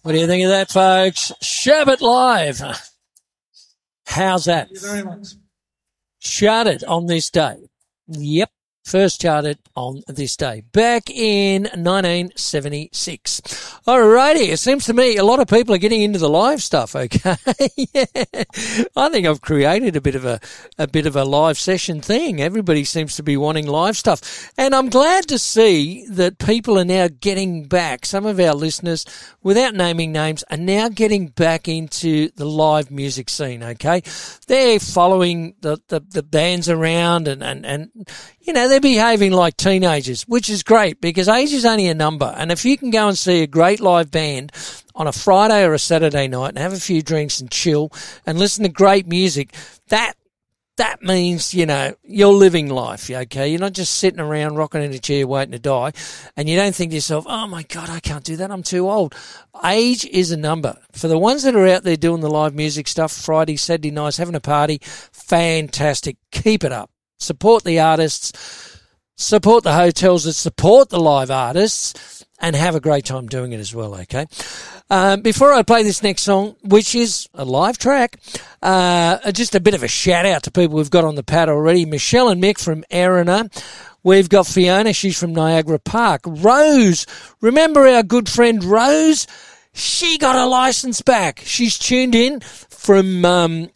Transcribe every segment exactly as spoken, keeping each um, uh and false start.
What do you think of that, folks? Sherbet Live. How's that? Thank you very much. Charted on this day. Yep. First charted on this day, back in nineteen seventy-six. Alrighty, it seems to me a lot of people are getting into the live stuff, okay? Yeah. I think I've created a bit of a, a bit of a live session thing. Everybody seems to be wanting live stuff. And I'm glad to see that people are now getting back. Some of our listeners, without naming names, are now getting back into the live music scene, okay? They're following the, the, the bands around and, and, and, you know, they're behaving like teenagers, which is great because age is only a number. And if you can go and see a great live band on a Friday or a Saturday night and have a few drinks and chill and listen to great music, that that means, you know, you're living life, okay? You're not just sitting around rocking in a chair waiting to die and you don't think to yourself, oh, my God, I can't do that. I'm too old. Age is a number. For the ones that are out there doing the live music stuff, Friday, Saturday nights, having a party, fantastic. Keep it up. Support the artists, support the hotels that support the live artists, and have a great time doing it as well, okay? Um, before I play this next song, which is a live track, uh, just a bit of a shout-out to people we've got on the pad already. Michelle and Mick from Erina. We've got Fiona, she's from Niagara Park. Rose, remember our good friend Rose? She got her licence back. She's tuned in from um,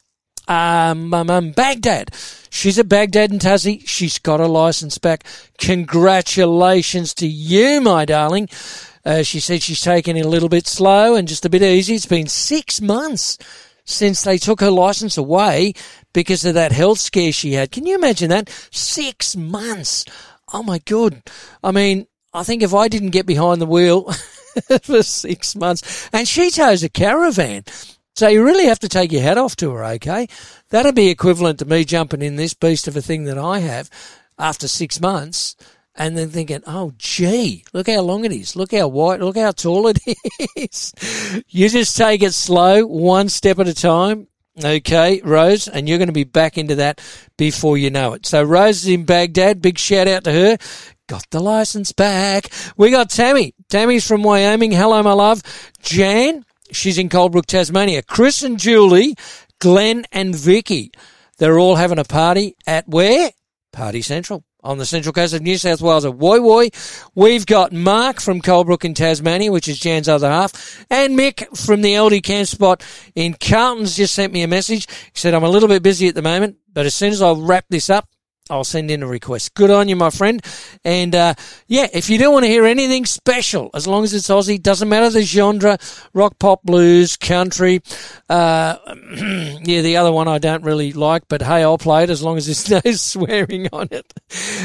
um, um, um, Baghdad. She's at Baghdad and Tassie. She's got her licence back. Congratulations to you, my darling. Uh, she said she's taken it a little bit slow and just a bit easy. It's been six months since they took her licence away because of that health scare she had. Can you imagine that? Six months. Oh, my God. I mean, I think if I didn't get behind the wheel for six months, and she tows a caravan, so you really have to take your hat off to her, okay? That'd be equivalent to me jumping in this beast of a thing that I have after six months and then thinking, oh, gee, look how long it is. Look how wide, look how tall it is. You just take it slow, one step at a time, okay, Rose, and you're going to be back into that before you know it. So Rose is in Baghdad. Big shout out to her. Got the license back. We got Tammy. Tammy's from Wyoming. Hello, my love. Jan. She's in Coldbrook, Tasmania. Chris and Julie, Glenn and Vicky. They're all having a party at where? Party Central on the Central Coast of New South Wales at Woy Woy. We've got Mark from Coldbrook in Tasmania, which is Jan's other half, and Mick from the L D camp spot in Carlton's just sent me a message. He said, I'm a little bit busy at the moment, but as soon as I wrap this up, I'll send in a request. Good on you, my friend. And, uh, yeah, if you don't want to hear anything special, as long as it's Aussie, doesn't matter the genre, rock, pop, blues, country. Uh, yeah, the other one I don't really like, but hey, I'll play it as long as there's no swearing on it.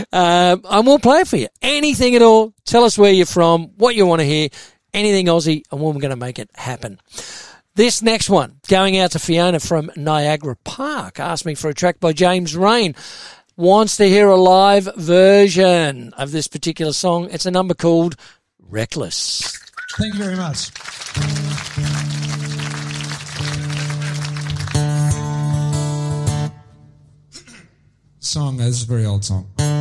Um, and we'll play it for you. Anything at all. Tell us where you're from, what you want to hear, anything Aussie, and we're going to make it happen. This next one, going out to Fiona from Niagara Park, asked me for a track by James Rain. Wants to hear a live version of this particular song. It's a number called Reckless. Thank you very much. Song, this is a very old song.